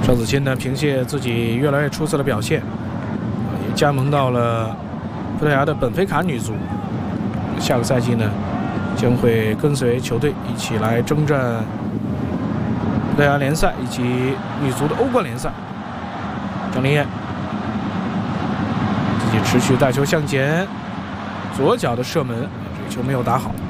赵子谦呢，凭借自己越来越出色的表现，也加盟到了葡萄牙的本菲卡女足。下个赛季呢，将会跟随球队一起来征战葡萄牙联赛以及女足的欧冠联赛。张琳艳自己持续带球向前，左脚的射门，这个球没有打好。